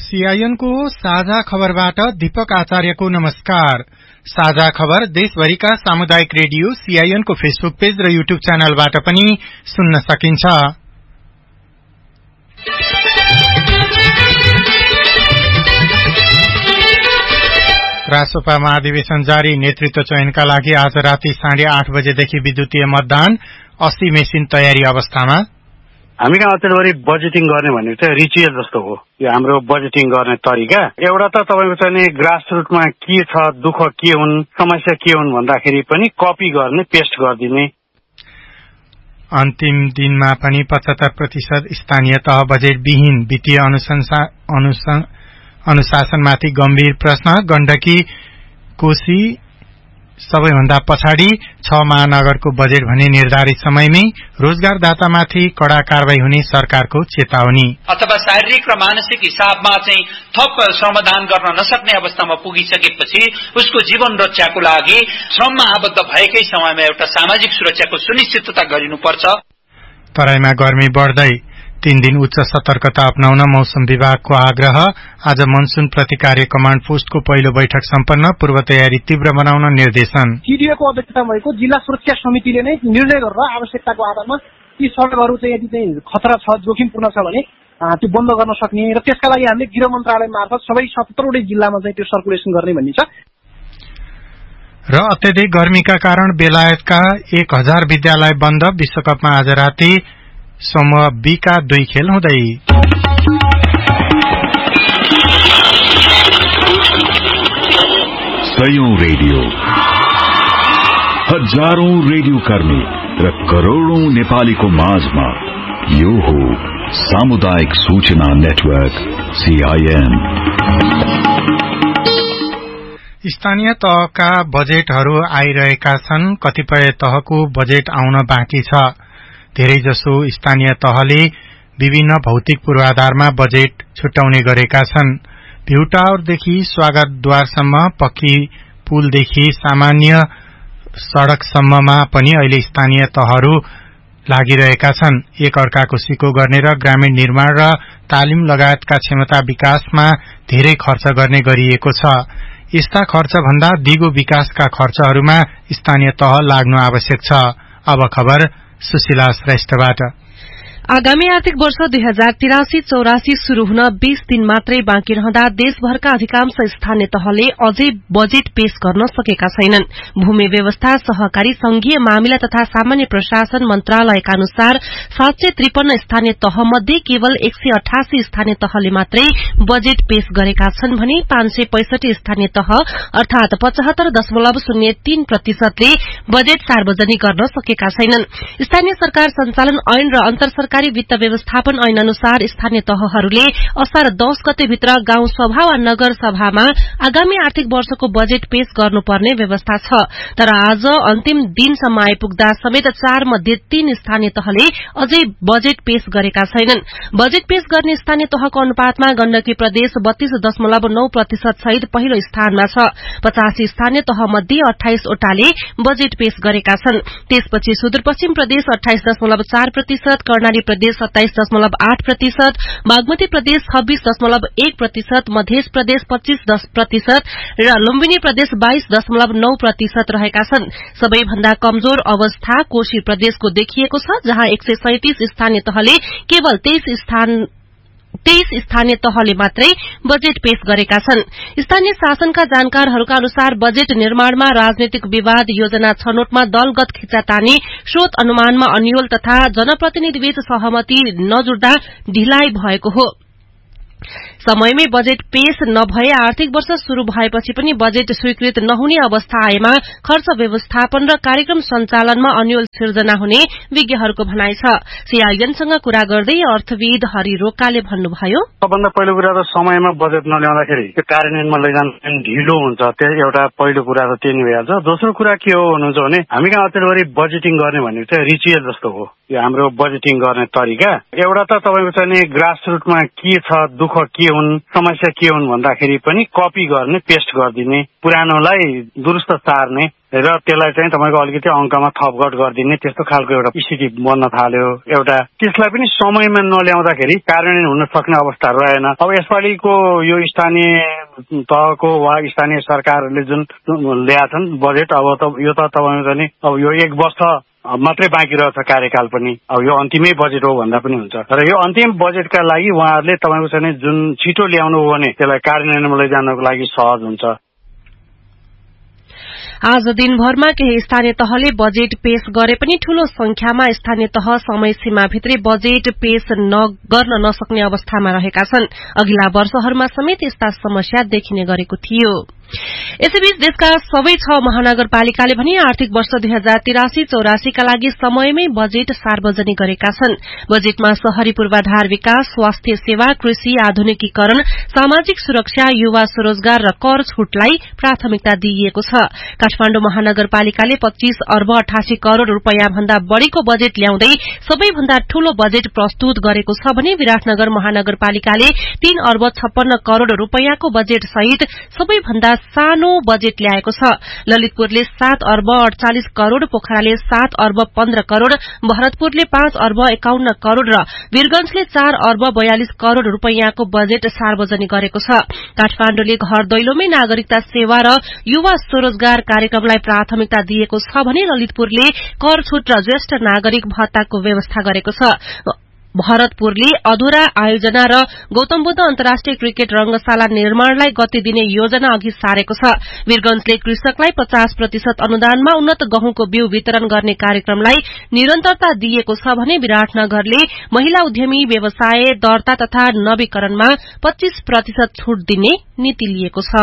CIN को साझा खबरबाट दीपक आचार्यको नमस्कार। साझा खबर देशभरिका सामुदायिक रेडियो सीआईएन को फेसबुक पेज र युट्युब च्यानलबाट पनि सुन्न सकिन्छ। राष्ट्रसभा महाधिवेशन जारी, नेतृत्व चयनका लागि आज राति 8:30 बजेदेखि विद्युतीय मतदान, 80 मेसिन तयारी अवस्थामा। हामी कहाँ अचेलभरि बजेटिङ गर्ने भनेको चाहिँ रिचुअल जस्तो हो। यो हाम्रो बजेटिङ गर्ने तरिका एउटा त तपाईको चाहिँ ग्रासरुटमा के छ, दुःख के हुन्, समस्या के हुन् भन्दाखेरि पनि कपी गर्ने, पेस्ट गरिदिने। अन्तिम दिनमा पनि 75% स्थानीय तह बजेट विहीन, वित्तीय अनुशासनमाथि गम्भीर प्रश्न। गण्डकी कोशी सबैभन्दा पछाडि, 6 महानगरको बजेट भने निर्धारित समयमै। रोजगारदातामाथि कडा कारवाही हुने सरकारको चेतावनी। अथवा शारीरिक र मानसिक हिसाबमा चाहिँ थप श्रमदान गर्न नसक्ने अवस्थामा पुगिसकेपछि उसको जीवन रक्षाको लागि श्रममा आबद्ध भएकै समयमा एउटा सामाजिक सुरक्षाको सुनिश्चितता गरिनुपर्छ। तराईमा गर्मी बढ्दै, 3 दिन उच्च सतर्कता अपनाउन मौसम विभागको आग्रह। आज मनसून प्रतिकार्य कमाण्ड पोस्टको पहिलो बैठक सम्पन्न, पूर्व तयारी तीव्र बनाउन निर्देशन। टिडिओको अध्यक्षता भएको जिल्ला सुरक्षा समितिले नै निर्णय गरेर आवश्यकताको आधारमा ती सडकहरू चाहिँ यदि चाहिँ खतरा छ, जोखिमपूर्ण छ भने त्यो बन्द गर्न सक्ने र त्यसका लागि हामीले गृह मन्त्रालय मार्फत सबै 17वटै जिल्लामा चाहिँ त्यो सर्कुलेसन गर्ने भन्ने छ। र अत्यधिक गर्मीका कारण बेलायतका 1000 विद्यालय बन्द। विश्वकपमा आज राति समूह बी का 2 खेल हुँदै। सयौं रेडियो, हजारौं रेडियो कर्मी र करोड़ौं नेपालीको माझमा यो हो सामुदायिक सूचना नेटवर्क सीआईएन। स्थानीय तहका बजेटहरू आइरहेका छन्, कतिपय तहको बजेट आउन बाँकी छ। धेरैजसो स्थानीय तहले विभिन्न भौतिक पूर्वाधारमा बजेट छुट्याउने गरेका छन्। भ्यूटावरदेखि स्वागतद्वारसम्म, पक्की पुलदेखि सामान्य सड़कसम्ममा पनि अहिले स्थानीय तहहरू लागिरहेका छन्। एक अर्काको सिको गर्ने र ग्रामीण निर्माण र तालिम लगायतका क्षमता विकासमा धेरै खर्च गर्ने गरिएको छ। यस्ता खर्च भन्दा दिगो विकासका खर्चहरूमा स्थानीय तह लाग्नु आवश्यक छ। अब खबर सुशीला श्रेष्ठबाट। आगामी आर्थिक वर्ष 2083-84 शुरू हुन 20 दिन मात्रै बाँकी रहँदा देशभरका अधिकांश स्थानीय तहले अझै बजेट पेश गर्न सकेका छैनन्। भूमि व्यवस्था, सहकारी, संघीय मामिला तथा सामान्य प्रशासन मन्त्रालयका अनुसार 753 स्थानीय तह मध्ये केवल 188 स्थानीय तहले मात्रै बजेट पेश गरेका छन् भने 565 स्थानीय तह अर्थात 75.03% ले बजेट सार्वजनिक गर्न सकेका छैनन्। स्थानीय सरकार संचालन ऐन र अन्तर सरकारी वित्त व्यवस्थापन ऐन अनुसार स्थानीय तहहरूले असार 10 गते भित्र गाउँ सभा वा नगर सभामा आगामी आर्थिक वर्षको बजेट पेश गर्नुपर्ने व्यवस्था छ। तर आज अन्तिम दिनसम्म आइपुग्दा समेत 4 मध्ये 3 स्थानीय तहले अझै बजेट पेश गरेका छैनन्। बजेट पेश गर्ने स्थानीय तहको अनुपातमा गण्डकी प्रदेश 32.9% सहित पहिलो स्थानमा छ। 85 स्थानीय तह मध्ये 28 वटाले बजेट पेश गरेका छन्। त्यसपछि सुदूरपश्चिम प्रदेश 28.4%, कर्णाली प्रदेश 27.8%, बागमती प्रदेश 26.1%, मध्य प्रदेश 25% र लुम्बिनी प्रदेश 22.9% रहेका छन्। सबैभन्दा कमजोर अवस्था कोशी प्रदेशको देखिएको छ, जहाँ 137 स्थानीय तहले केवल 23 स्थानीय तहले मात्रै बजेट पेश गरेका छन्। स्थानीय शासनका जानकारहरूका अनुसार बजेट निर्माणमा राजनीतिक विवाद, योजना छनौटमा दलगत खिचातानी, स्रोत अनुमानमा अन्यल तथा जनप्रतिनिधिबीच सहमति नजुट्दा ढिलाइ भएको हो। समयमै बजेट पेश नभए आर्थिक वर्ष शुरू भएपछि पनि बजेट स्वीकृत नहुने अवस्था आएमा खर्च व्यवस्थापन र कार्यक्रम सञ्चालनमा अन्यल सिर्जना हुने विज्ञहरूको भनाइ छ। सीआईएनसँग कुरा गर्दै अर्थविद हरि रोकाले भन्नुभयो, सबभन्दा पहिलो कुरा त समयमा बजेट नल्याउँदाखेरि त्यो कार्यान्वयनमा लैजान ढिलो हुन्छ। त्यो एउटा पहिलो कुरा त त्यही नै भइहाल्छ। दोस्रो कुरा के हो भन्नुहुन्छ भने हामी कहाँ अचेलभरि बजेटिङ गर्ने भनेको चाहिँ रिचुअल जस्तो हो। यो हाम्रो बजेटिङ गर्ने तरिका। एउटा त तपाईँको चाहिँ ग्रास रुटमा के छ, दुःख के हुन्, समस्या के हुन् भन्दाखेरि पनि कपी गर्ने, पेस्ट गरिदिने, पुरानोलाई दुरुस्त सार्ने र त्यसलाई चाहिँ तपाईँको अलिकति अङ्कमा थपघट गरिदिने, त्यस्तो खालको एउटा स्थिति बन्न थाल्यो। एउटा त्यसलाई पनि समयमा नल्याउँदाखेरि कार्यान्वयन हुन सक्ने अवस्था रहेन। अब यसपालिको यो स्थानीय तहको वा स्थानीय सरकारहरूले जुन ल्याएछन् बजेट, अब त यो त तपाईँको चाहिँ अब यो 1 वर्ष मात्रै बाँकी रहेछ कार्यकाल पनि, अब यो अन्तिमै बजेट हो भन्दा पनि हुन्छ। र यो अन्तिम बजेटका लागि उहाँहरूले तपाईँको चाहिँ जुन छिटो ल्याउनु हो भने त्यसलाई कार्यान्वयनमा लैजानको लागि सहज हुन्छ। आज दिनभरमा केही स्थानीय तहले बजेट पेश गरे पनि ठूलो संख्यामा स्थानीय तह समय सीमाभित्रै बजेट पेश गर्न नसक्ने अवस्थामा रहेका छन्। अघिल्ला वर्षहरूमा समेत यस्ता समस्या देखिने गरेको थियो। यसैबीच देशका सबै 6 महानगरपालिकाले पनि आर्थिक वर्ष 2083-84 का लागि समयमै बजेट सार्वजनिक गरेका छन्। बजेटमा शहरी पूर्वाधार विकास, स्वास्थ्य सेवा, कृषि आधुनिकीकरण, सामाजिक सुरक्षा, युवा स्वरोजगार र कर छूटलाई प्राथमिकता दिइएको छ। काठमाडौँ महानगरपालिकाले 25 अर्ब 88 करोड़ रूपियाँ भन्दा बढ़ीको बजेट ल्याउँदै सबैभन्दा ठूलो बजेट प्रस्तुत गरेको छ भने विराटनगर महानगरपालिकाले 3 अर्ब 56 करोड़ रूपियाँको बजेट सहित सबैभन्दा सानो बजेट ल्याएको छ। ललितपुरले 7 अर्ब 48 करोड़, पोखराले 7 अर्ब 15 करोड़, भरतपुरले 5 अर्ब 51 करोड़ र वीरगंजले 4 अर्ब 42 करोड़ रूपियाँको बजेट सार्वजनिक गरेको छ। काठमाडौँले घर दैलोमै नागरिकता सेवा र युवा स्वरोजगार कार्यक्रमलाई प्राथमिकता दिएको छ भने ललितपुरले कर छूट र ज्येष्ठ नागरिक भत्ताको व्यवस्था गरेको छ। भरतपुरले अधुरा आयोजना र गौतम बुद्ध अन्तर्राष्ट्रिय क्रिकेट रंगशाला निर्माणलाई गति दिने योजना अघि सारेको छ। वीरगंजले कृषकलाई 50% अनुदानमा उन्नत गहुँको बिउ वितरण गर्ने कार्यक्रमलाई निरन्तरता दिएको छ भने विराटनगरले महिला उद्यमी व्यवसाय दर्ता तथा नवीकरणमा 25% छूट दिने नीति लिएको छ।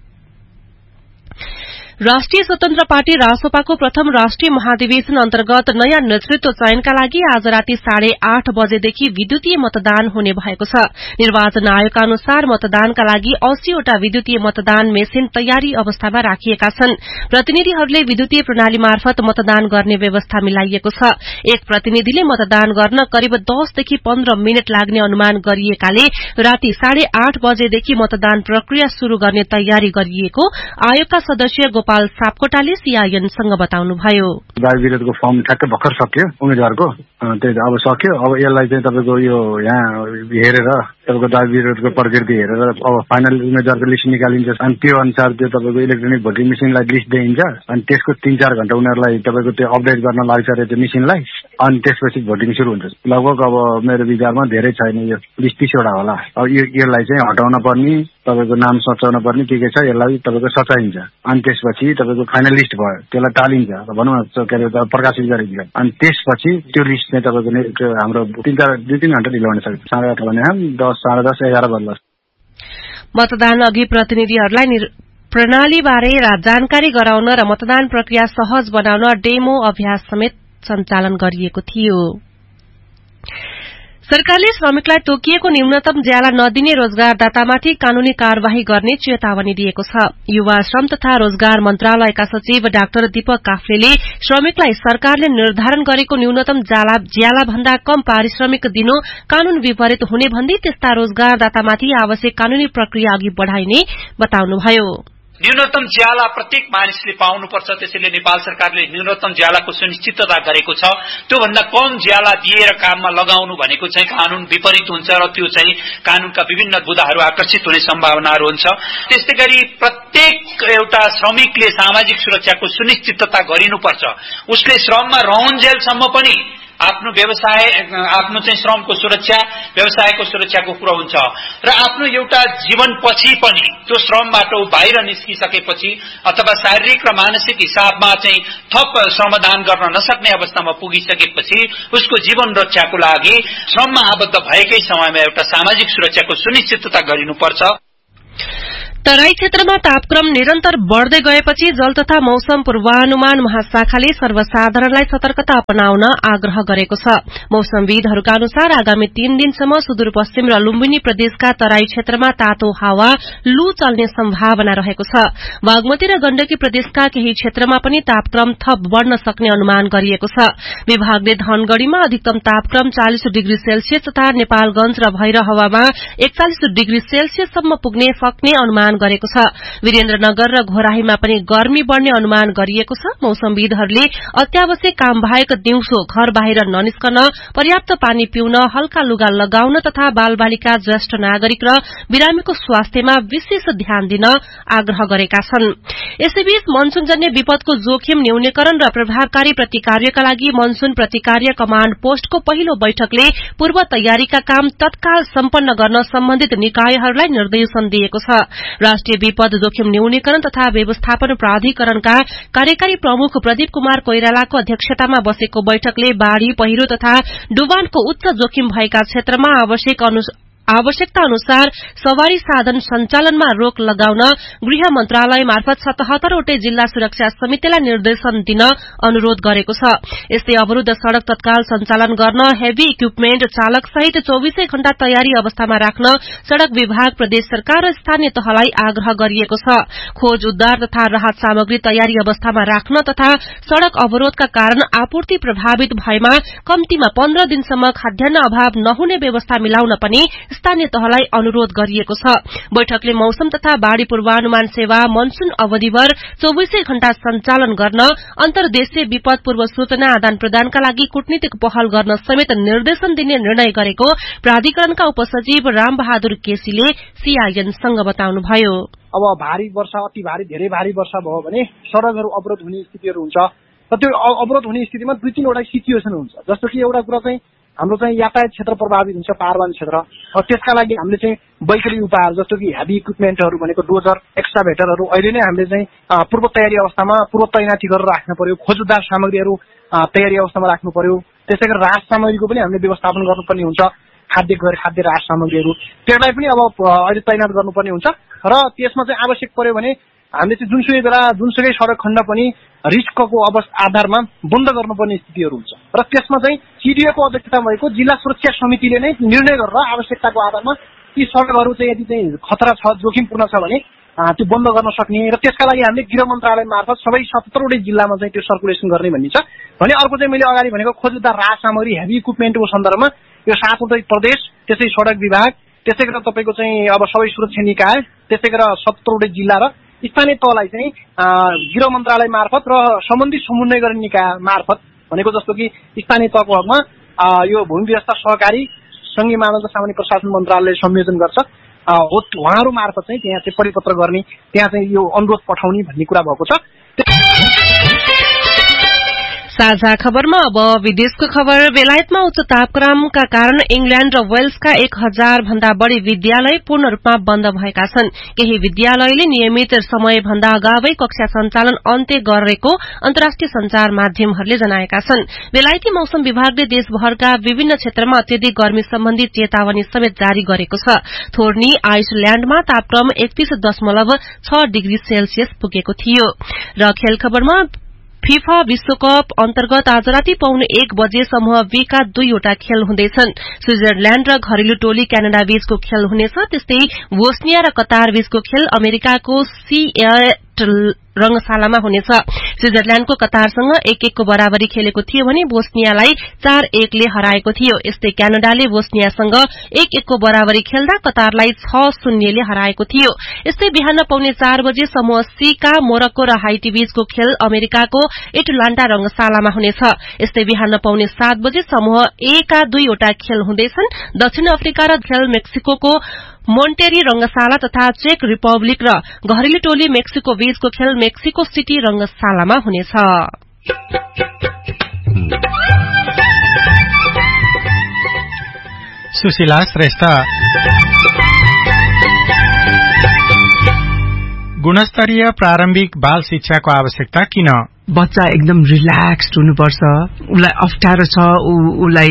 राष्ट्रिय स्वतन्त्र पार्टी रासोपाको प्रथम राष्ट्रिय महाधिवेशन अन्तर्गत नयाँ नेतृत्व चयनका लागि आज राति 8:30 बजेदेखि विद्युतीय मतदान हुने भएको छ। निर्वाचन आयोगका अनुसार मतदानका लागि 80 वटा विद्युतीय मतदान मेसिन तयारी अवस्थामा राखिएका छन्। प्रतिनिधिहरूले विद्युतीय प्रणाली मार्फत मतदान गर्ने व्यवस्था मिलाइएको छ। एक प्रतिनिधिले मतदान गर्न करिब 10 देखि 15 मिनट लाग्ने अनुमान गरिएकाले राति 8:30 बजेदेखि मतदान प्रक्रिया शुरू गर्ने तयारी गरिएको आयोगका सदस्य गोपाल सापकोटाले सीआईएनसँग बताउनुभयो। दाबी विरोधको फर्म ठ्याक्कै भर्खर सक्यो उम्मेदवारको, त्यही अब सक्यो। अब यसलाई चाहिँ तपाईँको यो यहाँ हेरेर तपाईँको दाबी विरोधको प्रकृति हेरेर अब फाइनल उम्मेदवारको लिस्ट निकालिन्छ अनि त्यो अनुसार त्यो तपाईँको इलेक्ट्रोनिक भोटिङ मेसिनलाई लिस्ट दिइन्छ अनि त्यसको 3-4 घण्टा उनीहरूलाई तपाईँको त्यो अपडेट गर्न लाग्छ अरे त्यो मेसिनलाई, अनि त्यसपछि भोटिङ सुरु हुन्छ। लगभग अब मेरो विचारमा धेरै छैन, यो 20-30 वटा होला। अब यसलाई चाहिँ हटाउन पर्ने, तपाईँको नाम सचाउन पर्ने के छ यसलाई तपाईँको सचाइन्छ अनि त्यसपछि तपाईँको फाइनल लिस्ट भयो, त्यसलाई टालिन्छ भनौँ न, के अरे प्रकाशित गरिन्छ अनि त्यसपछि त्यो लिस्ट चाहिँ तपाईँको हाम्रो 2-3 घण्टा ढिलो हुन सक्छ। 8:30 भने 10, 10:30, 11 बज्ला। मतदान अघि प्रतिनिधिहरूलाई प्रणालीबारे जानकारी गराउन र मतदान प्रक्रिया सहज बनाउन डेमो अभ्यास समेत सञ्चालन गरिएको थियो। सरकारले श्रमिकलाई तोकिएको न्यूनतम ज्याला नदिने रोजगारदातामाथि कानूनी कार्यवाही गर्ने चेतावनी दिएको छ। युवा श्रम तथा रोजगार मन्त्रालयका सचिव डाक्टर दीपक काफ्लेले श्रमिकलाई सरकारले निर्धारण गरेको न्यूनतम ज्याला भन्दा कम पारिश्रमिक दिनु कानून विपरीत हुने भन्दै त्यस्ता रोजगारदातामाथि आवश्यक कानूनी प्रक्रिया अघि बढ़ाइने बताउनुभयो। न्यूनतम ज्याला प्रत्येक मानिसले पाउनुपर्छ, त्यसैले नेपाल सरकारले न्यूनतम ज्यालाको सुनिश्चितता गरेको छ। त्योभन्दा कम ज्याला दिएर काममा लगाउनु भनेको चाहिँ कानून विपरीत हुन्छ र त्यो चाहिँ कानूनका विभिन्न बुदाहरू आकर्षित हुने सम्भावनाहरू हुन्छ। त्यस्तै गरी प्रत्येक एउटा श्रमिकले सामाजिक सुरक्षाको सुनिश्चितता गरिनुपर्छ। उसले श्रममा रहउन्जेलसम्म पनि आफ्नो व्यवसाय, आफ्नो चाहिँ श्रमको सुरक्षा, व्यवसायको सुरक्षाको कुरा हुन्छ र आफ्नो एउटा जीवनपछि पनि त्यो श्रमबाट बाहिर निस्किसकेपछि अथवा शारीरिक र मानसिक हिसाबमा चाहिँ थप श्रमदान गर्न नसक्ने अवस्थामा पुगिसकेपछि उसको जीवन रक्षाको लागि श्रममा आबद्ध भएकै समयमा एउटा सामाजिक सुरक्षाको सुनिश्चितता गरिनुपर्छ। तराई क्षेत्रमा तापक्रम निरन्तर बढ़दै गएपछि जल तथा मौसम पूर्वानुमान महाशाखाले सर्वसाधारणलाई सतर्कता अपनाउन आग्रह गरेको छ। मौसमविदहरूका अनुसार आगामी 3 दिनसम्म सुदूरपश्चिम र लुम्बिनी प्रदेशका तराई क्षेत्रमा तातो हावा लू चल्ने सम्भावना रहेको छ। बागमती र गण्डकी प्रदेशका केही क्षेत्रमा पनि तापक्रम थप बढ़न सक्ने अनुमान गरिएको छ। विभागले धनगढ़ीमा अधिकतम तापक्रम 40 डिग्री सेल्सियस तथा नेपालगंज र भैरहवामा 41 डिग्री सेल्सियससम्म पुग्ने सक्ने अनुमान गरेको छ। वीरेन्द्रनगर र घोराहीमा पनि गर्मी बढ़ने अनुमान गरिएको छ। मौसमविदहरूले अत्यावश्यक काम बाहेक दिउँसो घर बाहिर ननिस्कन, पर्याप्त पानी पिउन, हल्का लुगा लगाउन तथा बालबालिका, ज्येष्ठ नागरिक र बिरामीको स्वास्थ्यमा विशेष ध्यान दिन आग्रह गरेका छन्। यसैबीच मनसूनजन्य विपदको जोखिम न्यूनीकरण र प्रभावकारी प्रतिकार्यका लागि मनसून प्रतिकार्य कमाण्ड पोस्टको पहिलो बैठकले पूर्व तयारीका काम तत्काल सम्पन्न गर्न सम्बन्धित निकायहरूलाई निर्देशन दिएको छ। राष्ट्रिय विपद जोखिम न्यूनीकरण तथा व्यवस्थापन प्राधिकरणका कार्यकारी प्रमुख प्रदीप कुमार कोइरालाको अध्यक्षतामा बसेको बैठकले बाढ़ी, पहिरो तथा डुबानको उच्च जोखिम भएका क्षेत्रमा आवश्यकता अनुसार सवारी साधन सञ्चालनमा रोक लगाउन गृह मन्त्रालय मार्फत 77 वटै जिल्ला सुरक्षा समितिलाई निर्देशन दिन अनुरोध गरेको छ। यस्तै अवरूद्ध सड़क तत्काल सञ्चालन गर्न, हेभी इक्विपमेन्ट चालक सहित 24 घण्टा तयारी अवस्थामा राख्न सड़क विभाग, प्रदेश सरकार र स्थानीय तहलाई आग्रह गरिएको छ। खोज, उद्धार तथा राहत सामग्री तयारी अवस्थामा राख्न तथा सड़क अवरोधका कारण आपूर्ति प्रभावित भएमा कम्तीमा 15 दिनसम्म खाद्यान्न अभाव नहुने व्यवस्था मिलाउन पनि स्थानीय तहलाई अनुरोध गरिएको छ। बैठकले मौसम तथा बाढ़ी पूर्वानुमान सेवा मनसून अवधिभर 24 घण्टा सञ्चालन गर्न, अन्तर्देशीय विपद पूर्व सूचना आदान प्रदानका लागि कूटनीतिक पहल गर्न समेत निर्देशन दिने निर्णय गरेको प्राधिकरणका उपसचिव रामबहादुर केसीले सीआईएनसँग बताउनुभयो। अब भारी वर्षा, अति भारी, धेरै भारी वर्षा भयो भने सड़कहरू अवरोध हुने स्थितिहरू हुन्छ र त्यो अवरोध हुने स्थितिमा 2-3 वटा सिचुएसन हुन्छ। जस्तो कि एउटा कुरा चाहिँ हाम्रो चाहिँ यातायात क्षेत्र प्रभावित हुन्छ, पारवान क्षेत्र। त्यसका लागि हामीले चाहिँ वैकल्पिक उपायहरू जस्तो कि हेभी इक्विपमेन्टहरू भनेको डोजर, एक्सकाभेटरहरू अहिले नै हामीले चाहिँ पूर्व तयारी अवस्थामा पूर्व तैनाती गरेर राख्नु पर्यो। खोज उद्धार सामग्रीहरू तयारी अवस्थामा राख्नु पर्यो। त्यसै गरी राहत सामग्रीको पनि हामीले व्यवस्थापन गर्नुपर्ने हुन्छ। खाद्य राहत सामग्रीहरू त्यसलाई पनि अब अहिले तैनात गर्नुपर्ने हुन्छ र त्यसमा चाहिँ आवश्यक पर्यो भने हामीले चाहिँ जुनसुकै बेला जुनसुकै सड़क खण्ड पनि रिस्कको आधारमा बन्द गर्नुपर्ने स्थितिहरू हुन्छ र त्यसमा चाहिँ सीडीओको अध्यक्षता भएको जिल्ला सुरक्षा समितिले नै निर्णय गरेर आवश्यकताको आधारमा ती सड़कहरू चाहिँ यदि चाहिँ खतरा छ, जोखिमपूर्ण छ भने त्यो बन्द गर्न सक्ने र त्यसका लागि हामीले गृह मन्त्रालय मार्फत सबै 77 वटै जिल्लामा चाहिँ त्यो सर्कुलेसन गर्ने भनिन्छ भने। अर्को चाहिँ मैले अगाडि भनेको खोज उद्धार राहत सामग्री हेभी इक्विपमेन्टको सन्दर्भमा यो 7 वटै प्रदेश, त्यसै सड़क विभाग, त्यसै गरेर तपाईको चाहिँ अब सबै सुरक्षा निकाय, त्यसै गरेर 77 वटै जिल्ला र स्थानीय तहलाई चाहिँ गृह मन्त्रालय मार्फत र सम्बन्धित समन्वय गर्ने निकाय मार्फत भनेको जस्तो कि स्थानीय तहको हकमा यो भूमि व्यवस्था सहकारी संघीय मानव र सामान्य प्रशासन मन्त्रालयले संयोजन गर्छ। उहाँहरू मार्फत चाहिँ त्यहाँ चाहिँ परिपत्र गर्ने, त्यहाँ चाहिँ यो अनुरोध पठाउने भन्ने कुरा भएको छ। साझा खबरमा अब विदेशको खबर। बेलायतमा उच्च तापक्रमका कारण इंग्ल्याण्ड र वेल्सका 1000 भन्दा बढ़ी विद्यालय पूर्ण रूपमा बन्द भएका छन्। केही विद्यालयले नियमित समय भन्दा अगावै कक्षा सञ्चालन अन्त्य गरेको अन्तर्राष्ट्रिय संचार माध्यमहरूले जनाएका छन्। बेलायती मौसम विभागले देशभरका विभिन्न क्षेत्रमा अत्यधिक गर्मी सम्बन्धी चेतावनी समेत जारी गरेको छ। थोर्नी आइसल्याण्डमा तापक्रम 31.6 डिग्री सेल्सियस पुगेको थियो। र खेल खबरमा फीफा विश्वकप अन्तर्गत आज राति पाउने 1 बजे समूह बी का 2 वटा खेल हुँदैछन्। स्विजरल्याण्ड र घरेलु टोली क्यानाडा बीचको खेल हुनेछ। त्यस्तै बोस्निया र कतार बीचको खेल अमेरिकाको सिएटल रंगशालामा हुनेछ। स्विजरल्याण्डको कतारसँग 1-1 को बराबरी खेलेको थियो भने बोस्नियालाई 4-1 ले हराएको थियो। यस्तै क्यानाडाले बोस्नियासँग 1-1 को बराबरी खेल्दा कतारलाई 6-0 ले हराएको थियो। यस्तै बिहान पाउने 4 बजे समूह सी का मोरक्को र हाइटी बीचको खेल अमेरिकाको एटलान्टा रंगशालामा हुनेछ। यस्तै बिहान पाउने 7 बजे समूह ए का 2 वटा खेल हुँदैछन्। दक्षिण अफ्रिका र खेल मेक्सिकोको मोन्टेरी रंगशाला तथा चेक रिपब्लिक र घरेलु टोली मेक्सिको बीचको खेल मेक्सिको सिटी रंगशालामा हुनेछ। सुशीला श्रेष्ठ। गुणस्तरीय प्रारम्भिक बाल शिक्षाको आवश्यकता किन? बच्चा एकदम रिल्याक्स्ड हुनुपर्छ। उसलाई अप्ठ्यारो छ, उसलाई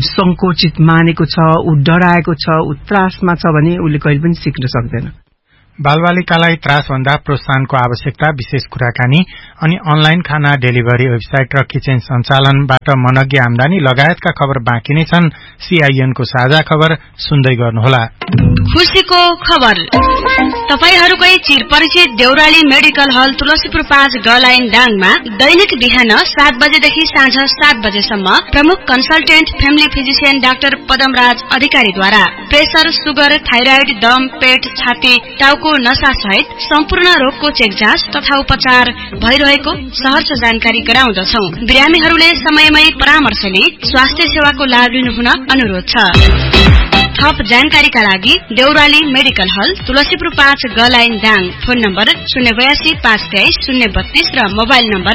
संकोचित मानेको छ, ऊ डराएको छ, ऊ त्रासमा छ भने उसले कहिले पनि सिक्न सक्दैन। बालबालिकालाई त्रासभन्दा प्रोत्साहनको आवश्यकता, विशेष कुराकानी अनि अनलाइन खाना डेलिभरी वेबसाइट र किचन सञ्चालनबाट मनग्य आमदानी लगायतका खबर बाँकी नै छन्। CIN को साझा खबर सुन्दै गर्नुहोला। खुशीको खबर तपाईहरुकै चिरपरिचित देउराली मेडिकल हल तुलसीपुर 5 गलाइन डाङमा दैनिक बिहान 7 बजेदेखि साँझ 7 बजेसम्म प्रमुख consultant family physician doctor Padamraj अधिकारीद्वारा प्रेसर, सुगर, थाइराइड, दम, पेट, छाती, टाउको नसा सहित सम्पूर्ण रोगको चेक जाँच तथा उपचार भइरहेको सहर्ष जानकारी गराउँदछौ। बिरामीहरूले समयमै परामर्श लिई स्वास्थ्य सेवाको लाभ लिनुहुन अनुरोध छ। थप जानकारीका लागि देउराली मेडिकल हल तुलसीपुर 5 गलाइन डाङ, फोन नम्बर 082 523 032 र मोबाइल नम्बर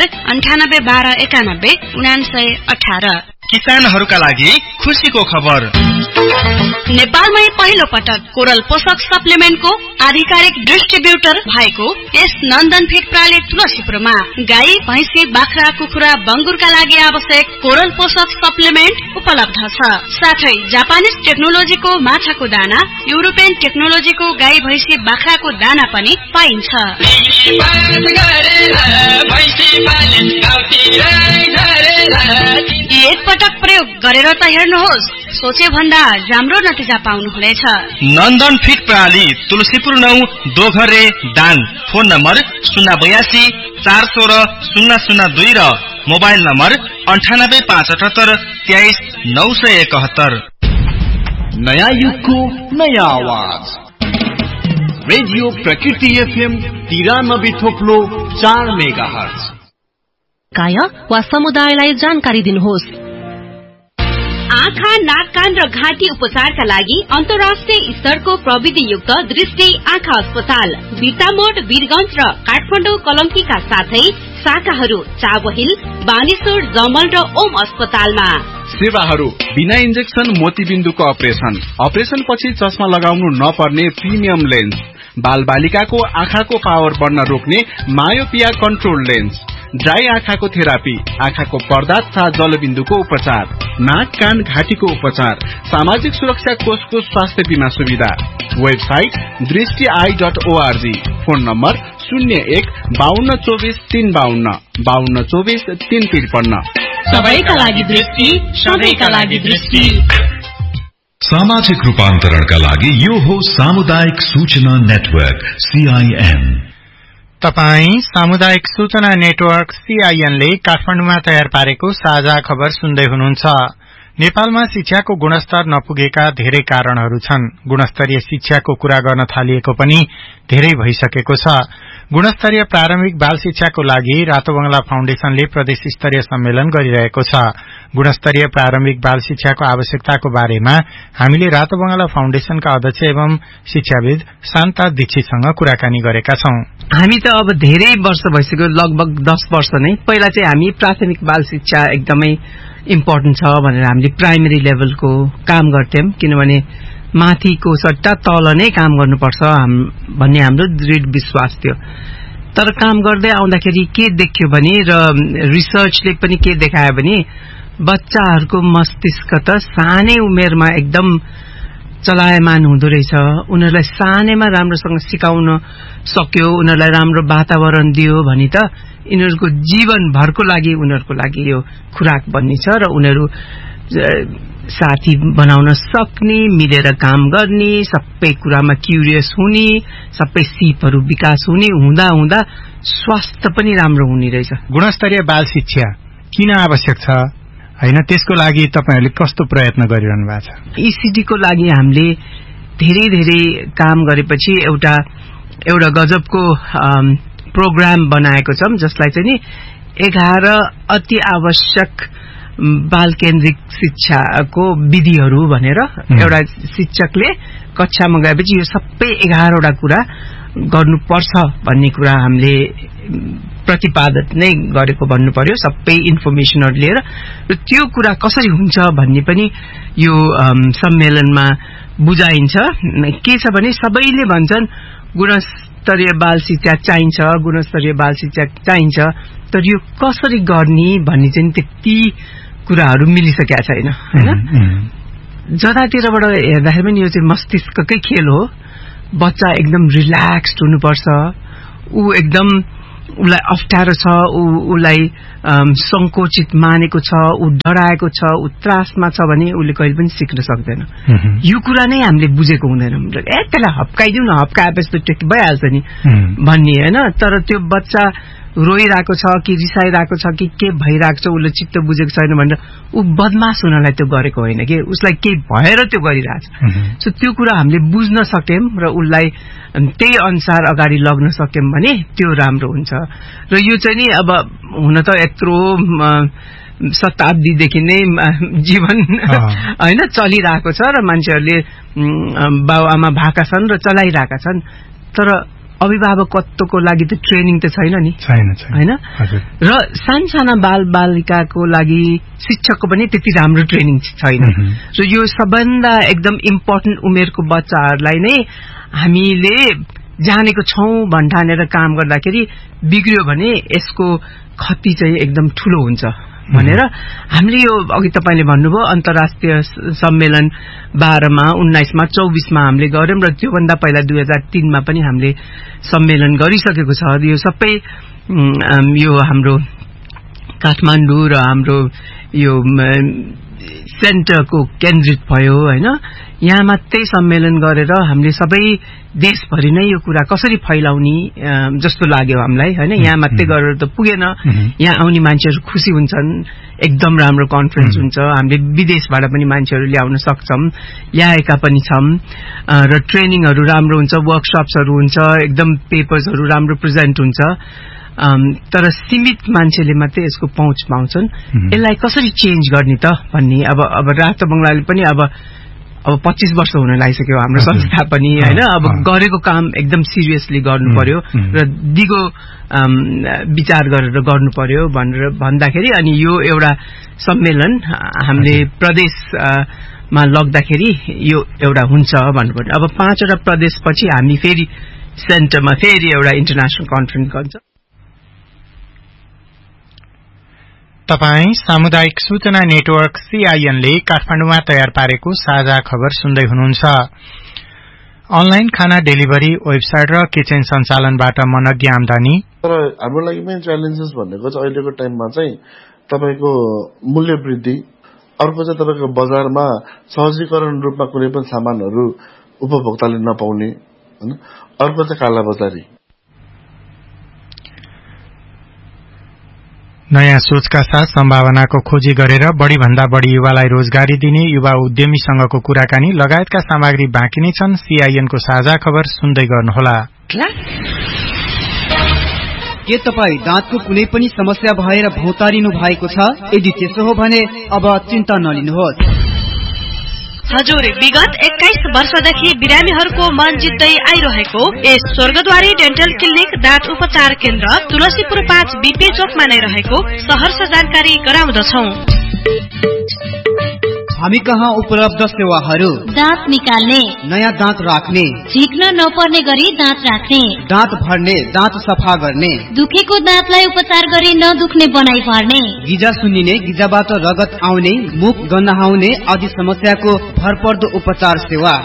9812919918। किसानहरूका लागि खुशीको खबर। नेपालमै पहिलो पटक कोरल पोषक सप्लिमेन्टको आधिकारिक डिस्ट्रिब्युटर भएको यस नन्दन फिड प्राली तुलसीपुरमा गाई, भैँसी, बाख्रा, कुखुरा, बंगुरका लागि आवश्यक कोरल पोषक सप्लिमेन्ट उपलब्ध छ। साथै जापानिज टेक्नोलोजीको माछाको दाना, युरोपियन टेक्नोलोजीको गाई, भैँसी, बाख्राको दाना पनि पाइन्छ। एक पटक प्रयोग गरेर त हेर्नुहोस्, सोचे भन्दा राम्रो नतिजा पाउनुहुनेछ। नन्दन फिड प्रणाली तुलसीपुर 9 दोघरे दाङ, फोन नम्बर 082 416 002 र मोबाइल नम्बर 9857 23 971। नयाँ युगको नयाँ आवाज रेडियो प्रकृति FM 93.4 मेगाहर्ज। काय वा समुदायलाई जानकारी दिनुहोस्। आँखा, नाक, कान र घाँटी उपचारका लागि अन्तर्राष्ट्रिय स्तरको प्रविधियुक्त दृष्टि आँखा अस्पताल बिर्तामोड, वीरगञ्ज र काठमाडौँ कलम्कीका साथै शाखाहरू चाबहिल, बानेश्वर, जमल र ओम अस्पतालमा। सेवाहरू बिना इन्जेक्सन मोतीबिन्दुको अपरेसन पछि चस्मा लगाउनु नपर्ने प्रिमियम लेन्स, बालबालिकाको आँखाको पावर बढ्न रोक्ने मायोपिया कन्ट्रोल लेन्स, ड्राई आँखाको थेरापी, आँखाको पर्दा तथा जलबिन्दुको उपचार, नाक, कान, घाँटीको उपचार, सामाजिक सुरक्षा कोषको स्वास्थ्य बीमा सुविधा। Website दृष्टि.org, phone number 01 52 24 352 52 24 353। सबैका लागि दृष्टि, सबैका लागि दृष्टि। सामाजिक रूपान्तरणका लागि यो हो सामुदायिक सूचना नेटवर्क CIN। तपाई सामुदायिक सूचना नेटवर्क CIN ले काठमाडौँमा तयार पारेको साझा खबर सुन्दै हुनुहुन्छ। नेपालमा शिक्षाको गुणस्तर नपुगेका धेरै कारणहरू छन्। गुणस्तरीय शिक्षाको कुरा गर्न थालिएको पनि धेरै भइसकेको छ। गुणस्तरीय प्रारम्भिक बाल शिक्षाको लागि रातो बंगला फाउन्डेशनले प्रदेश स्तरीय सम्मेलन गरिरहेको छ। गुणस्तरीय प्रारम्भिक बाल शिक्षाको आवश्यकताको बारेमा हामीले रातो बंगला फाउन्डेशनका अध्यक्ष एवं शिक्षाविद शान्ता दीक्षितसँग कुराकानी गरेका छौं। हामी त अब धेरै वर्ष भइसक्यो, लगभग 10 वर्ष नै। पहिला चाहिँ हामी प्राथमिक बाल शिक्षा एकदमै इम्पोर्टेन्ट छ भनेर हामीले प्राइमेरी लेभलको काम गर्थ्यौं, किनभने माथिको सट्टा तल नै काम गर्नुपर्छ भन्ने हाम्रो दृढ विश्वास थियो। तर काम गर्दै आउँदाखेरि के देख्यो भने, र रिसर्चले पनि के देखायो भने, बच्चाहरूको मस्तिष्क त सानै उमेरमा एकदम चलायमान हुँदो रहेछ। उनीहरूलाई सानैमा राम्रोसँग सिकाउन सक्यो, उनीहरूलाई राम्रो वातावरण दियो भने त यिनीहरूको जीवनभरको लागि उनीहरूको लागि यो खुराक बन्ने छ र उनीहरू साथी बनाउन सक्ने, मिलेर काम गर्ने, सबै कुरामा क्युरियस हुने, सबै सिपहरू विकास हुने, हुँदा हुँदा स्वास्थ्य पनि राम्रो हुने रहेछ। गुणस्तरीय बाल शिक्षा किन आवश्यक छ हैन, त्यसको लागि तपाईहरुले कस्तो प्रयत्न गरिरहनु भएको छ? ECD को लागि हामीले धेरै धेरै काम गरेपछि एउटा गजबको प्रोग्राम बनाएको छौं, जसलाई चाहिँ नि 11 अति आवश्यक बाल केन्द्रित शिक्षाको विधिहरू भनेर एउटा शिक्षकले कक्षामा गएपछि यो सबै 11 वटा कुरा गर्नुपर्छ भन्ने कुरा हामीले प्रतिपादन नै गरेको भन्नु पर्यो, सबै इन्फर्मेसनहरु लिएर। र त्यो कुरा कसरी हुन्छ भन्ने पनि यो सम्मेलनमा बुझाइन्छ। के छ भने सबैले भन्छन् गुणस्तरीय बाल शिक्षा चाहिन्छ, गुणस्तरीय बाल शिक्षा चाहिन्छ, तर यो कसरी गर्ने भन्ने चाहिँ त्यति कुराहरू मिलिसकेका छैन हैन। जतातिरबाट हेर्दाखेरि पनि यो चाहिँ मस्तिष्ककै खेल हो। बच्चा एकदम रिल्याक्स्ड हुनुपर्छ, ऊ एकदम उसलाई अप्ठ्यारो छ, उसलाई संकोचित मानेको छ, ऊ डराएको छ, ऊ त्रासमा छ भने उसले कहिले पनि सिक्न सक्दैन। यो कुरा नै हामीले बुझेको हुँदैन। त्यसलाई हप्काइदिउँ न, हप्काएपछि त टेक भइहाल्छ नि भन्ने होइन। तर त्यो बच्चा रोइरहेको छ कि रिसाइरहेको छ कि के भइरहेको छ, उसले चित्त बुझेको छैन भनेर ऊ बदमास हुनलाई त्यो गरेको होइन कि, उसलाई केही भएर त्यो गरिरहेछ। सो त्यो कुरा हामीले बुझ्न सक्यौं र उसलाई त्यही अनुसार अगाडि लग्न सक्यौं भने त्यो राम्रो हुन्छ। र यो चाहिँ नि अब हुन त यत्रो शताब्दीदेखि नै जीवन होइन चलिरहेको छ र मान्छेहरूले बाबुआमा भएका छन् र चलाइरहेका छन्, तर अभिभावकत्वको लागि त ट्रेनिङ त छैन नि होइन। र सानसाना बालबालिकाको लागि शिक्षकको पनि त्यति राम्रो ट्रेनिङ छैन। र यो सबभन्दा एकदम इम्पोर्टेन्ट उमेरको बच्चाहरूलाई नै हामीले जानेको छौं भन्ठानेर काम गर्दाखेरि बिग्रियो भने यसको क्षति चाहिँ एकदम ठूलो हुन्छ भनेर हामीले यो अघि तपाईले भन्नुभयो अन्तर्राष्ट्रिय सम्मेलन 12 मा 19 मा 24 मा हामीले गर्यौं र त्योभन्दा पहिला 2003 मा पनि हामीले सम्मेलन गरिसकेको छ। यो सबै यो हाम्रो काठमाडौँ र हाम्रो यो सेन्टरको केन्द्रित भयो हैन। यहाँ मात्रै सम्मेलन गरेर हामीले सबै देशभरि नै यो कुरा कसरी फैलाउने जस्तो लाग्यो हामीलाई हैन। यहाँ मात्रै गरेर त पुगेन, यहाँ आउने मान्छेहरु खुसी हुन्छन्, एकदम राम्रो कन्फरेन्स हुन्छ, हामीले विदेशबाट पनि मान्छेहरु ल्याउन सक्छौं, ल्याएका पनि छौं र ट्रेनिङहरु राम्रो हुन्छ, वर्कशप्सहरु हुन्छ, एकदम पेपर्सहरु राम्रो प्रेजेन्ट हुन्छ। तर सीमित मान्छेले मात्रै यसको पहुँच पाउँछन्। यसलाई कसरी चेन्ज गर्ने त भन्ने अब रातो बंगलाले पनि अब 25 वर्ष हुन लागिसक्यो हाम्रो संस्था पनि हैन। अब गरेको काम एकदम सिरियसली गर्नु पर्यो र दिगो विचार गरेर गर्नु पर्यो भनेर भन्दाखेरि अनि यो एउटा सम्मेलन हामीले प्रदेशमा लग्दाखेरि यो एउटा हुन्छ भन्नुपर्छ। अब 5 वटा प्रदेशपछि हामी फेरि सेन्टरमा फेरि एउटा इन्टरनेशनल कन्फरेन्स गर्छ। तपाई सामुदायिक सूचना नेटवर्क CIN ले काठमाडौँमा तयार पारेको साझा खबर सुन्दै हुनुहुन्छ। अनलाइन खाना डेलिभरी वेबसाइट र किचन सञ्चालनबाट मनग्य आम्दानी। तर हाम्रो लागि मेन च्यालेन्जेस भनेको चाहिँ अहिलेको टाइममा चाहिँ तपाईको मूल्य वृद्धि, अर्को चाहिँ तपाईको बजारमा सहजीकरण रूपमा कुनै पनि सामानहरू उपभोक्ताले नपाउने हैन, अर्को चाहिँ कालाबजारी। नयाँ सोचका साथ सम्भावनाको खोजी गरेर बढ़ी भन्दा बढ़ी युवालाई रोजगारी दिने युवा उद्यमीसँगको कुराकानी लगायतका सामग्री बाँकी नै छन्। CIN को साझा खबर सुन्दै गर्नुहोला। के तपाईँ दाँतको कुनै पनि समस्या भएर भौतारिनु भएको छ? यदि त्यसो हो भने अब चिन्ता नलिनुहोस्। हजुर, विगत 21 वर्षदेखि बिरामीहरूको मन जित्दै आइरहेको यस स्वर्गद्वारी डेन्टल क्लिनिक दाँत उपचार केन्द्र तुलसीपुर 5 BP चोकमा नै रहेको सहर्ष जानकारी गराउँदछौं। हामी कहाँ उपलब्ध सेवाहरू: दाँत निकाल्ने, नयाँ दाँत राख्ने, झिक्न नपर्ने गरी दाँत राख्ने, दाँत भर्ने, दाँत सफा गर्ने, दुखेको दाँतलाई उपचार गरी नदुख्ने बनाइ पार्ने, गिजा सुन्निने, गिजाबाट रगत आउने, मुख गन्हाउने आदि समस्याको भरपर्दो उपचार सेवा।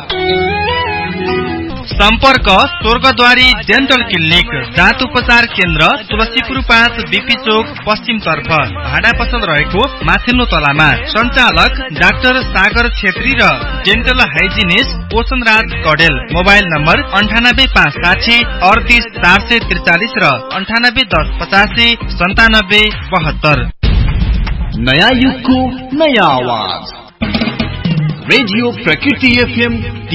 सम्पर्क स्वर्गद्वारी डेन्टल क्लिनिक दाँत उपचार केन्द्र तुलसीपुर 5 BP चोक पश्चिम तर्फ, भाडा पसल रहेको माथिल्लो तलामा। सञ्चालक डाक्टर सागर छेत्री र डेन्टल हाइजिनिस्ट पोषण राज कडेल। मोबाइल नम्बर 9856 38 443 र 9810 85 97 72। नयाँ युगको नयाँ आवाज रेडियो प्रकृति FM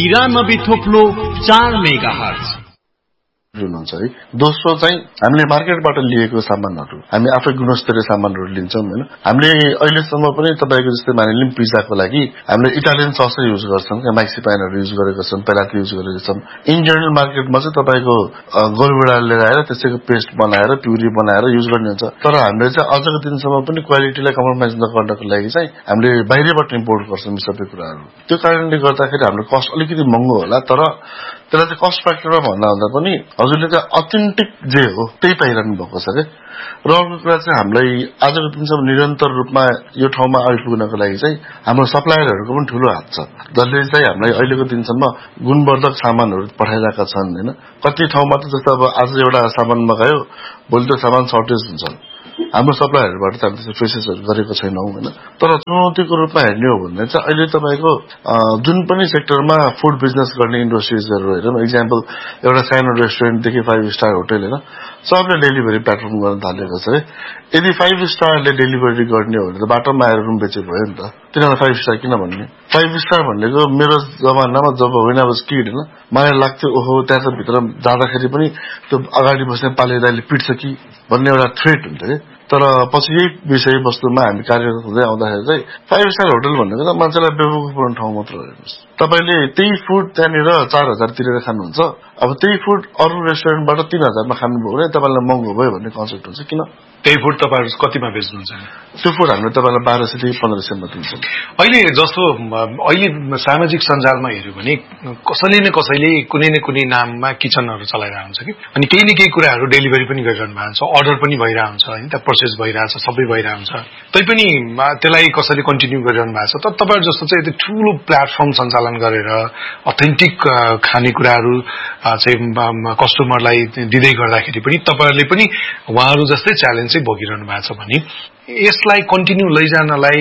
93.4 मेगाहर्ज हुनुहुन्छ है। दोस्रो चाहिँ हामीले मार्केटबाट लिएको सामानहरू, हामी आफै गुणस्तरीय सामानहरू लिन्छौं हैन। हामीले अहिलेसम्म पनि तपाईको जस्तै मानिलिम पिज्जाको लागि हामीले इटालियन सस युज गर्छौं, म्याक्सिपाइनहरू युज गरेका छौं, पेलाटी युज गरेका छौं। इन जनरल मार्केटमा चाहिँ तपाईको गोलभेडा लिएर आएर त्यसैको पेस्ट बनाएर प्युरी बनाएर युज गर्ने हुन्छ। तर हामीले चाहिँ अझको दिनसम्म पनि क्वालिटीलाई कम्प्रोमाइज नगर्नको लागि चाहिँ हामीले बाहिरबाट इम्पोर्ट गर्छौं सबै कुराहरू। त्यो कारणले गर्दाखेरि हाम्रो कस्ट अलिकति महँगो होला, तर त्यसलाई चाहिँ कस्ट फ्याक्टरमा भन्दा पनि हजुरले चाहिँ अथेन्टिक जे हो त्यही पाइरहनु भएको छ क्या। र अर्को कुरा चाहिँ हामीलाई आजको दिनसम्म निरन्तर रूपमा यो ठाउँमा आइपुग्नको लागि चाहिँ हाम्रो सप्लायरहरूको पनि ठूलो हात छ, जसले चाहिँ हामीलाई अहिलेको दिनसम्म गुणवर्धक सामानहरू पठाइरहेका छन् हैन। कति ठाउँमा त जस्तो अब आज एउटा सामान मगायो भोलि त सामान सर्टेज हुन्छ, हाम्रो सप्लायरबाट त हामीले प्रोसेसहरू गरेको छैनौं हैन। तर चुनौतीको रूपमा हेर्ने हो भने चाहिँ अहिले तपाईको जुन पनि सेक्टरमा फुड बिजनेस गर्ने इन्डस्ट्रिजहरू हेरौँ, एक्जाम्पल एउटा सानो रेस्टुरेन्टदेखि 5 स्टार होटल हैन, सबले डेलिभरी प्लेटफर्म गर्न थालेको छ। यदि 5 स्टारले डेलिभरी गर्ने हो भने त बाटोमा आएर रुम बेचे भयो नि त, तिनीहरूलाई 5 स्टार किन भन्ने? 5 स्टार भनेको मेरो जमानामा जब होइन अब किड हैन, मलाई लाग्थ्यो ओहो त्यहाँ त भित्र जाँदाखेरि पनि त्यो अगाडि बस्ने पाले दाइले पिट्छ कि भन्ने एउटा थ्रेट हुन्थ्यो के। तर पछि यही विषयवस्तुमा हामी कार्यरत हुँदै आउँदाखेरि चाहिँ 5 स्टार होटल भनेको त मान्छेलाई बेवकुफ बनाउने ठाउँ मात्र हो। तपाईले त्यही फुड त्यहाँनिर 4000 तिरेर खानुहुन्छ, अब त्यही फुड अरू रेस्टुरेन्टबाट 3000 मा खानुभयो भने तपाईलाई महँगो भयो भन्ने कन्सेप्ट हुन्छ। किन त्यही फुड तपाईहरु कतिमा बेच्नुहुन्छ? त्यो फुड हामीले तपाईलाई 1200 देखि 1500 मा दिन्छौँ। अहिले जस्तो अहिले सामाजिक सञ्जालमा हेर्यो भने कसैले न कसैले कुनै न कुनै नाममा किचनहरु चलाइरहेको हुन्छ कि, अनि केही न केही कुराहरु डेलिभरी पनि गरिरहनु भएको छ, अर्डर पनि भइरहेको हुन्छ हैन, त प्रोसेस भइरहेको छ, सबै भइरहेको हुन्छ। तैपनि त्यसलाई कसैले कन्टिन्यू गरिरहनु भएको छ। तर तपाईहरु जस्तो चाहिँ यति ठूलो प्लेटफर्म सञ्चालन गरेर अथेन्टिक खानेकुराहरु चाहिँ कस्टमरलाई दिँदै गर्दाखेरि पनि तपाईहरुले पनि उहाँहरु जस्तै च्यालेन्ज चाहिँ भोगिरहनु भएको छ भने यसलाई कन्टिन्यू लैजानलाई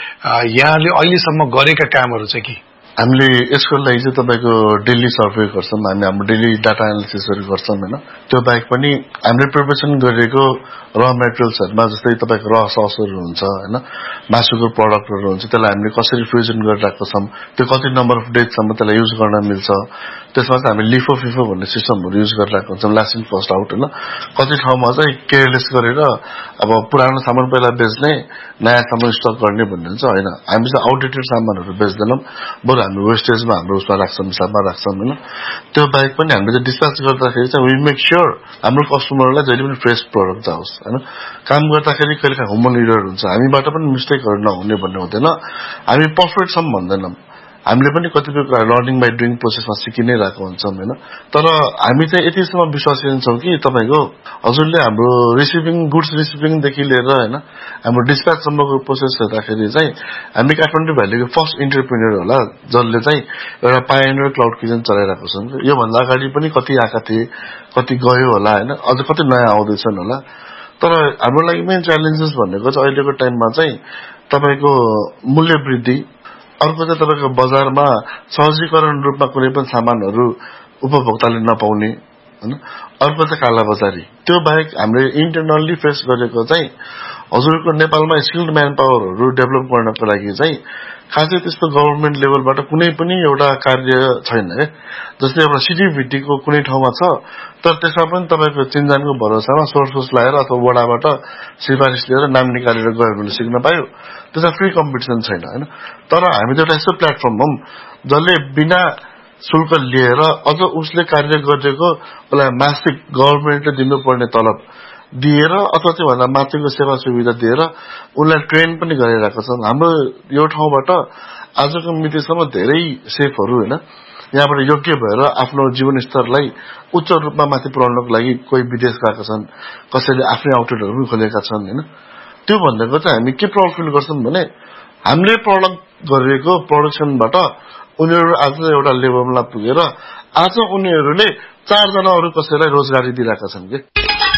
यहाँले अहिलेसम्म गरेका कामहरु चाहिँ के? हामीले यसको लागि चाहिँ तपाईको डेली सर्भे गर्छौं, हामी हाम्रो डेली डाटा एनालिसिसहरु गर्छौं हैन। त्यो बाहेक पनि हामीले प्रिपरेसन गरेको र मेटेरियल्सहरुमा जस्तै तपाईको र ससहरु हुन्छ हैन, मासुको प्रोडक्टहरु हुन्छ, त्यसलाई हामीले कसरी फ्रोजन गरिराखेका छौं, त्यो कति नम्बर अफ डेज सम्म त्यसलाई युज गर्न मिल्छ। त्यसमा चाहिँ हामी लिफो फिफो भन्ने सिस्टमहरु युज गरिरहेको छौं, लास्ट इन फर्स्ट आउट हैन। कति ठाउँमा चाहिँ केयरलेस गरेर अब पुरानो सामान पहिला बेच्ने नयाँ सामान स्टक गर्ने भन्ने हुन्छ हैन। हामी चाहिँ आउटडेटेड सामानहरु बेच्दैनौं, बरु हामी वेस्टेजमा हाम्रो उसमा राख्छौं, हिसाबमा राख्छौं हैन। त्यो बाहेक पनि हामीले चाहिँ डिस्प्याच गर्दाखेरि चाहिँ वी मेक श्योर हाम्रो कस्टमरलाई जहिले पनि फ्रेश प्रोडक्ट जाओस् हैन। काम गर्दाखेरि कहिलेकाहीँ ह्युमन एरर हुन्छ, हामीबाट पनि मिस्टेकहरु नहुने भन्ने हुँदैन। हामी पर्फेक्ट छौं भन्दैनौं, हामीले पनि कतिपय कुरा लर्निङ बाइ डुइङ प्रोसेसमा सिकि नै रहेको हुन्छौं हैन। तर हामी चाहिँ यतिसम्म विश्वासिन छौं कि तपाईको हजुरले हाम्रो गुड्स रिसिभिङ देखि लिएर हैन हाम्रो डिस्प्याच सम्मको प्रोसेस हेर्दाखेरि चाहिँ हामी काठमाडौँ भ्यालीको फर्स्ट एन्टरप्रेन्योर होला जसले चाहिँ एउटा पायोनियर क्लाउड किचन चलाइरहेको छन्। यो भन्दा अगाडि पनि कति आएका थिए, कति गयो होला हैन, अझ कति नयाँ आउँदैछन् होला। तर हाम्रो लागि मेन च्यालेन्जेस भनेको चाहिँ अहिलेको टाइममा चाहिँ तपाईको मूल्य वृद्धि, अर्को चाहिँ तपाईको बजारमा सहजीकरण रूपमा कुनै पनि सामानहरु उपभोक्ताले नपाउने हैन, अर्को चाहिँ कालाबजारी। त्यो बाहेक हामीले इन्टरनली फेस गरेको चाहिँ हजुरको नेपालमा स्किल्ड म्यान पावरहरु डेभलप गर्नको लागि चाहिँ खासै त्यस्तो गभर्नमेन्ट लेभलबाट कुनै पनि एउटा कार्य छैन के। जस्तै एउटा सिटिभिटीको कुनै ठाउँमा छ, तर त्यसमा पनि तपाईको चिन्जानको भरोसामा सोर्स लाएर अथवा वडाबाट सिफारिस लिएर नाम निकालेर गयो भने सिक्न पायो, त्यसमा फ्री कम्पिटिसन छैन हैन। तर हामी त एउटा यस्तो प्लेटफर्म हौं जसले बिना शुल्क लिएर अझ उसले कार्य गरेको उसलाई मासिक गभर्नमेन्टले दिनुपर्ने तलब दिएर अथवा त्यो भन्दा माथिको सेवा सुविधा दिएर उनलाई ट्रेन पनि गरिरहेका छन्। हाम्रो यो ठाउँबाट आजको मितिसम्म धेरै सेफहरु हैन यहाँबाट योग्य भएर आफ्नो जीवन स्तरलाई उच्च रूपमा माथि पुर्याउनको लागि कोही विदेश गएका छन्, कसैले आफ्नै आउटलेटहरु पनि खोलेका छन् हैन। त्यो भन्दा चाहिँ हामी के प्राउड फिल गर्छौं भने हामीले प्रडक्ट गरेको प्रोडक्सनबाट उनीहरु आज एउटा लेभलमा पुगेर आज उनीहरुले 4 जना अरु कसैलाई रोजगारी दिइरहेका छन् के।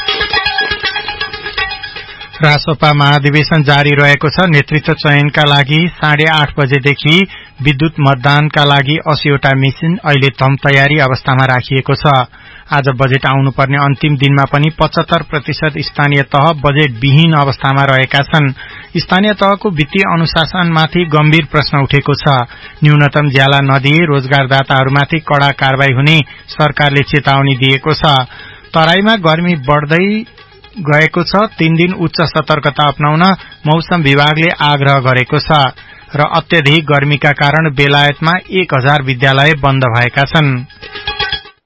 रासोपा महाधिवेशन जारी रहेको छ। नेतृत्व चयनका लागि 8:30 बजेदेखि विद्युत मतदानका लागि 80 वटा मेसिन अहिले थम तयारी अवस्थामा राखिएको छ। आज बजेट आउनुपर्ने अन्तिम दिनमा पनि 75% स्थानीय तह बजेट विहीन अवस्थामा रहेका छन्। स्थानीय तहको वित्तीय अनुशासनमाथि गम्भीर प्रश्न उठेको छ। न्यूनतम ज्याला नदिए रोजगारदाताहरूमाथि कड़ा कारबाही हुने सरकारले चेतावनी दिएको छ। तराईमा गर्मी बढ्दै गएको छ। 3 दिन उच्च सतर्कता अपनाउन मौसम विभागले आग्रह गरेको छ र अत्यधिक गर्मीका कारण बेलायतमा 1000 विद्यालय बन्द भएका छन्।